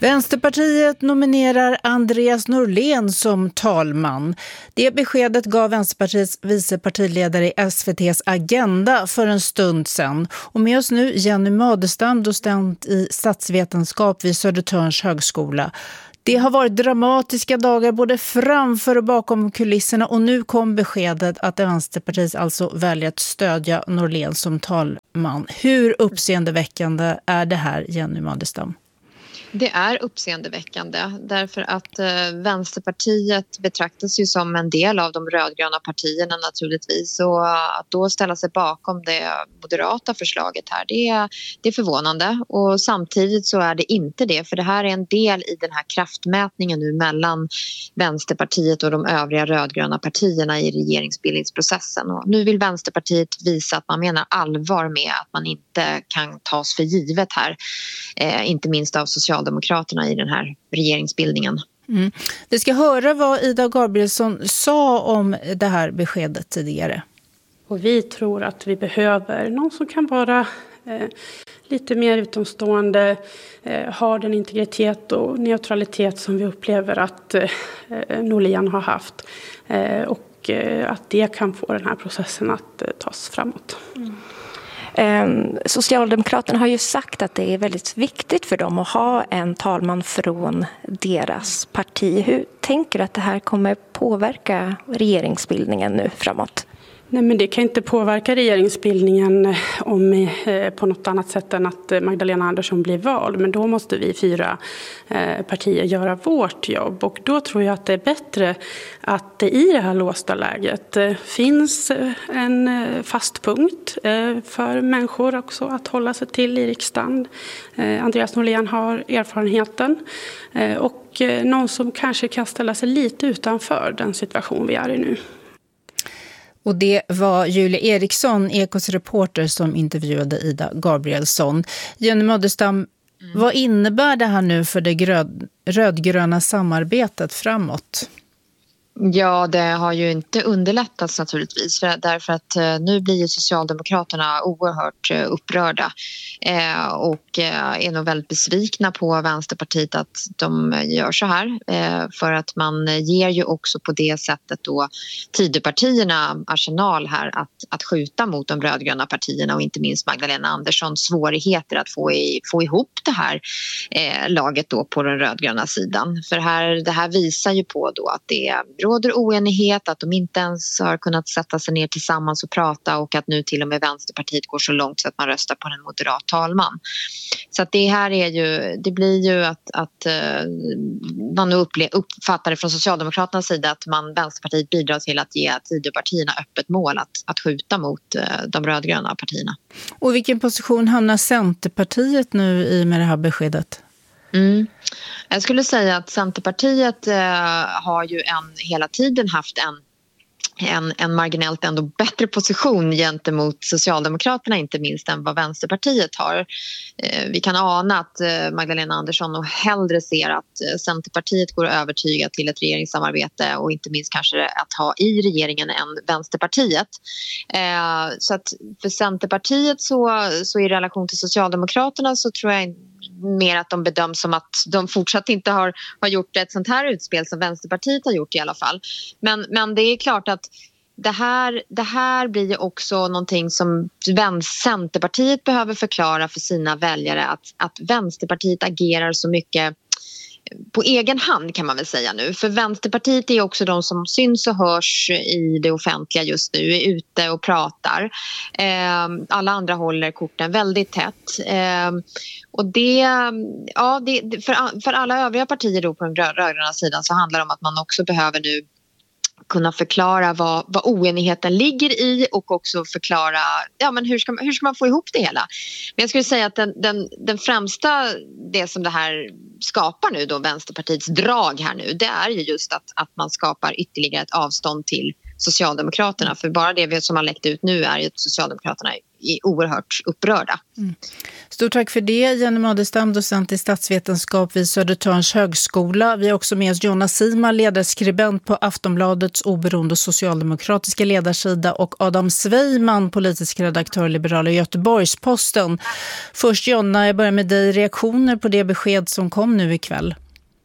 Vänsterpartiet nominerar Andreas Norlén som talman. Det beskedet gav Vänsterpartiets vicepartiledare i SVT:s Agenda för en stund sedan. Och med oss nu Jenny Madestam, docent i statsvetenskap vid Södertörns högskola. Det har varit dramatiska dagar både framför och bakom kulisserna och nu kom beskedet att Vänsterpartiet alltså väljer att stödja Norlén som talman. Hur uppseendeväckande är det här, Jenny Madestam? Det är uppseendeväckande därför att Vänsterpartiet betraktas ju som en del av de rödgröna partierna naturligtvis, och att då ställa sig bakom det moderata förslaget här, det är förvånande, och samtidigt så är det inte det, för det här är en del i den här kraftmätningen nu mellan Vänsterpartiet och de övriga rödgröna partierna i regeringsbildningsprocessen, och nu vill Vänsterpartiet visa att man menar allvar med att man inte kan tas för givet här, inte minst av Socialdemokraterna i den här regeringsbildningen. Vi ska höra vad Ida Gabrielsson sa om det här beskedet tidigare. Och vi tror att vi behöver någon som kan vara lite mer utomstående, har den integritet och neutralitet som vi upplever att Norlén har haft, och att det kan få den här processen att tas framåt. Socialdemokraterna har ju sagt att det är väldigt viktigt för dem att ha en talman från deras parti. Hur tänker du att det här kommer påverka regeringsbildningen nu framåt? Nej, men det kan inte påverka regeringsbildningen på något annat sätt än att Magdalena Andersson blir vald. Men då måste vi 4 partier göra vårt jobb. Och då tror jag att det är bättre att det i det här låsta läget finns en fast punkt för människor också att hålla sig till i riksdagen. Andreas Norlén har erfarenheten och någon som kanske kan ställa sig lite utanför den situation vi är i nu. Och det var Julia Eriksson, Ekos reporter, som intervjuade Ida Gabrielsson. Jenny Madestam, vad innebär det här nu för det rödgröna samarbetet framåt? Ja, det har ju inte underlättats naturligtvis, därför att nu blir ju Socialdemokraterna oerhört upprörda och är nog väldigt besvikna på Vänsterpartiet att de gör så här, för att man ger ju också på det sättet då Tidöpartierna arsenal här att skjuta mot de rödgröna partierna och inte minst Magdalena Andersson svårigheter att få ihop det här laget då på den rödgröna sidan. För det här visar ju på då att det råder oenighet, att de inte ens har kunnat sätta sig ner tillsammans och prata, och att nu till och med Vänsterpartiet går så långt så att man röstar på en moderat talman. Så att det här är ju, det blir ju att man nu uppfattar det från Socialdemokraternas sida att Vänsterpartiet bidrar till att ge Tidöpartierna öppet mål att skjuta mot de rödgröna partierna. Och vilken position hamnar Centerpartiet nu i med det här beskedet? Jag skulle säga att Centerpartiet har ju hela tiden haft en marginellt ändå bättre position gentemot Socialdemokraterna, inte minst än vad Vänsterpartiet har. Vi kan ana att Magdalena Andersson nog hellre ser att Centerpartiet går övertyga till ett regeringssamarbete och inte minst kanske att ha i regeringen än Vänsterpartiet. Så att för Centerpartiet så i relation till Socialdemokraterna så tror jag mer att de bedöms som att de fortsatt inte har gjort ett sånt här utspel som Vänsterpartiet har gjort i alla fall. Men det är klart att det här blir ju också någonting som Centerpartiet behöver förklara för sina väljare, att Vänsterpartiet agerar så mycket på egen hand kan man väl säga nu. För Vänsterpartiet är också de som syns och hörs i det offentliga just nu, är ute och pratar. Alla andra håller korten väldigt tätt. Och för alla övriga partier då på den rödgröna sidan så handlar det om att man också behöver nu kunna förklara vad oenigheten ligger i och också förklara men hur ska man få ihop det hela. Men jag skulle säga att den främsta, det som det här skapar nu då, Vänsterpartiets drag här nu, det är ju just att man skapar ytterligare ett avstånd till Socialdemokraterna. För bara det som har läckt ut nu är ju att Socialdemokraterna är oerhört upprörda. Stort tack för det, Jenny Madestam, docent i statsvetenskap vid Södertörns högskola. Vi har också med oss Jonna Sima, ledarskribent på Aftonbladets oberoende socialdemokratiska ledarsida, och Adam Sveiman, politisk redaktör liberala i Göteborgs-Posten. Först Jonna, jag börjar med dig. Reaktioner på det besked som kom nu ikväll?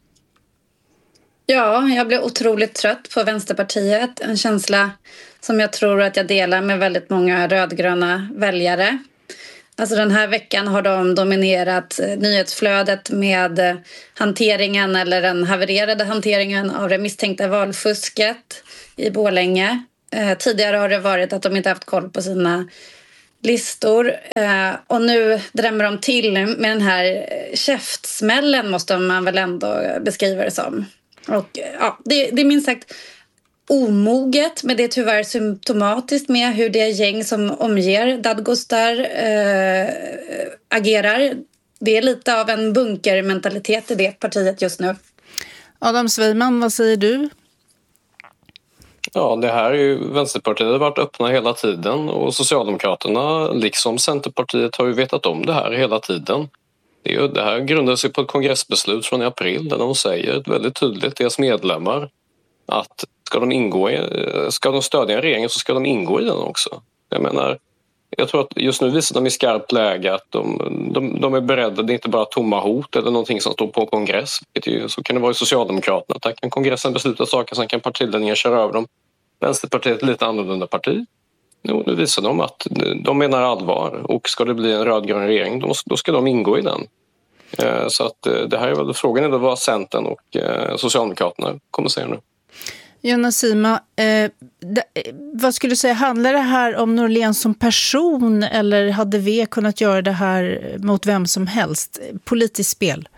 Ja, jag blev otroligt trött på Vänsterpartiet. En känsla som jag tror att jag delar med väldigt många rödgröna väljare. Alltså den här veckan har de dominerat nyhetsflödet med hanteringen eller den havererade hanteringen av det misstänkta valfusket i Borlänge. Tidigare har det varit att de inte haft koll på sina listor. Och nu drämmer de till med den här käftsmällen, måste man väl ändå beskriva det som. Och ja, det är minst sagt omoget, men det är tyvärr symptomatiskt med hur det gäng som omger Dadgostar agerar. Det är lite av en bunkermentalitet i det partiet just nu. Adam Sveiman, vad säger du? Ja, det här är ju, Vänsterpartiet har varit öppna hela tiden, och Socialdemokraterna liksom Centerpartiet har ju vetat om det här hela tiden. Det här grundar sig på ett kongressbeslut från i april där de säger väldigt tydligt deras medlemmar att ska de stödja en regering så ska de ingå i den också. Jag tror att just nu visar de i skarpt läge att de är beredda. Det är inte bara tomma hot eller någonting som står på kongress. Så kan det vara i Socialdemokraterna. Där kan kongressen besluta saker, sen kan partiledningen köra över dem. Vänsterpartiet är ett lite annorlunda parti. Nu visar de att de menar allvar, och ska det bli en rödgrön regering då ska de ingå i den. Så att det här är väl frågan, är vad Centern och Socialdemokraterna kommer säga nu. Jonna Sima, vad skulle du säga, handlar det här om Norlén som person, eller hade vi kunnat göra det här mot vem som helst? Politiskt spel?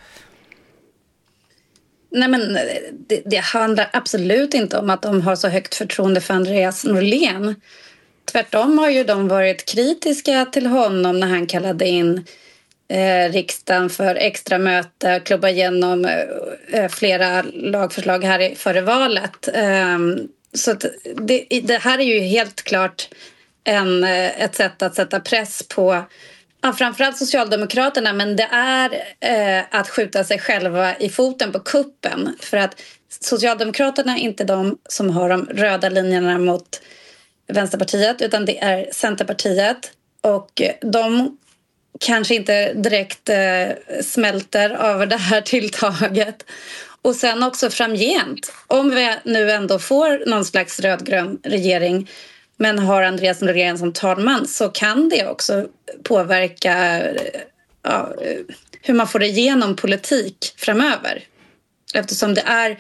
Nej, men det handlar absolut inte om att de har så högt förtroende för Andreas Norlén. Tvärtom har ju de varit kritiska till honom när han kallade in riksdagen för extra möte, klubba igenom flera lagförslag här före valet. Så att det här är ju helt klart ett sätt att sätta press på framförallt Socialdemokraterna, men det är att skjuta sig själva i foten på kuppen, för att Socialdemokraterna är inte de som har de röda linjerna mot Vänsterpartiet, utan det är Centerpartiet, och de kanske inte direkt smälter över det här tilltaget. Och sen också framgent, om vi nu ändå får någon slags rödgrön regering men har Andreas Norlén som talman, så kan det också påverka hur man får igenom politik framöver. Eftersom det är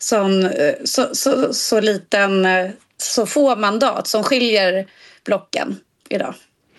så liten, så få mandat som skiljer blocken idag.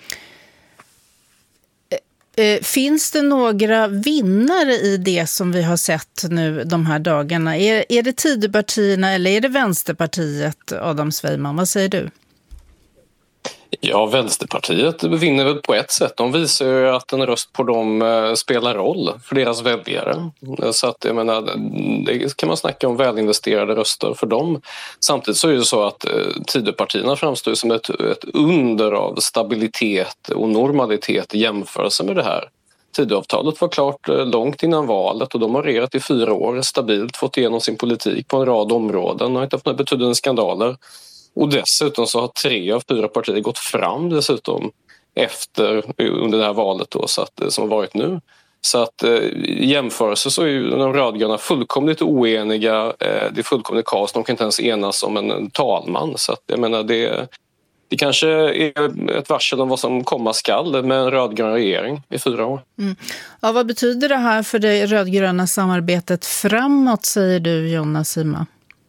Finns det några vinnare i det som vi har sett nu de här dagarna? Är det Tidöpartierna eller är det Vänsterpartiet, Adam Sveiman? Vad säger du? Ja, Vänsterpartiet vinner väl på ett sätt. De visar ju att en röst på dem spelar roll för deras väljare. Så att jag menar, det kan man snacka om välinvesterade röster för dem. Samtidigt så är det så att Tidöpartierna framstår som ett under av stabilitet och normalitet i jämförelse med det här. Tidöavtalet var klart långt innan valet, och de har regerat i 4 år, stabilt fått igenom sin politik på en rad områden och inte haft några betydande skandaler. Och dessutom så har 3 av 4 partier gått fram dessutom under det här valet då, så att, som har varit nu. Så att i jämförelse så är ju de rödgröna fullkomligt oeniga. Det är fullkomligt kaos. De kan inte ens enas om en talman. Så att, jag menar, det kanske är ett varsel om vad som komma skall med en rödgrön regering i 4 år. Mm. Ja, vad betyder det här för det rödgröna samarbetet framåt, säger du, Jonna Sima?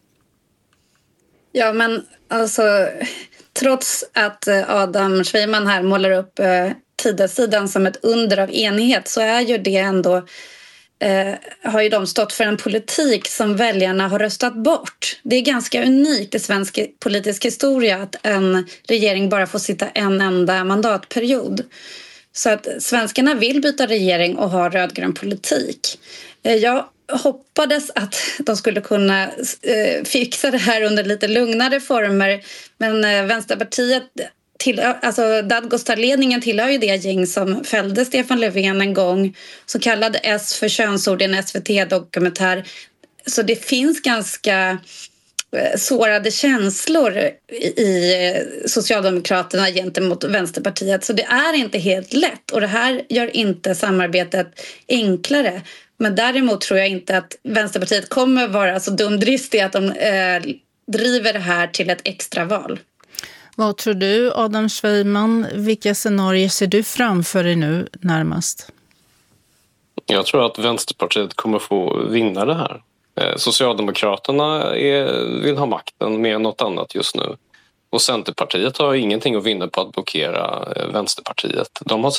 Ja, men alltså, trots att Adam Sveiman här målar upp Tidösidan som ett under av enighet, så är ju det ändå, har ju de stått för en politik som väljarna har röstat bort. Det är ganska unikt i svensk politisk historia att en regering bara får sitta en enda mandatperiod. Så att svenskarna vill byta regering och ha rödgrön politik. Jag hoppades att de skulle kunna fixa det här under lite lugnare former, men Vänsterpartiet Dadgostar-ledningen tillhör ju det gäng som fällde Stefan Löfven en gång, som kallade S för könsord i en SVT-dokumentär. Så det finns ganska sårade känslor i Socialdemokraterna gentemot Vänsterpartiet. Så det är inte helt lätt, och det här gör inte samarbetet enklare. Men däremot tror jag inte att Vänsterpartiet kommer vara så dumdristiga att de driver det här till ett extraval. Vad tror du, Adam Svejman? Vilka scenarier ser du framför dig nu närmast? Jag tror att Vänsterpartiet kommer få vinna det här. Socialdemokraterna vill ha makten mer än något annat just nu. Och Centerpartiet har ingenting att vinna på att blockera Vänsterpartiet. De har